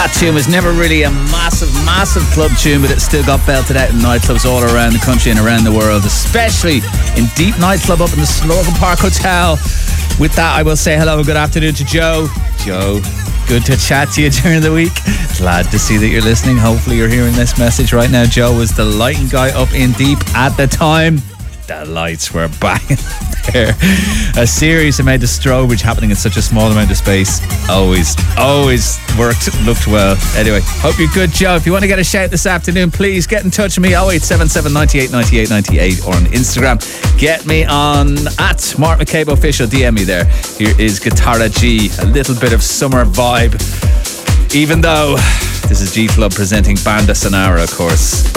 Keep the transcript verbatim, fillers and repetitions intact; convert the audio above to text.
That tune was never really a massive, massive club tune, but it still got belted out in nightclubs all around the country and around the world, especially in Deep Nightclub up in the Slaughter Park Hotel. With that, I will say hello and good afternoon to Joe. Joe, good to chat to you during the week. Glad to see that you're listening. Hopefully you're hearing this message right now. Joe was the lighting guy up in Deep at the time. The lights were banging there. A serious amount of strobage happening in such a small amount of space. Always, always worked, looked well. Anyway, hope you're good, Joe. If you want to get a shout this afternoon, please get in touch with me. oh eight seven seven, ninety-eight, ninety-eight, ninety-eight or on Instagram. Get me on at Mark McCabe Official. D M me there. Here is Guitarra G. A little bit of summer vibe. Even though this is G Club presenting Banda Sonora, of course.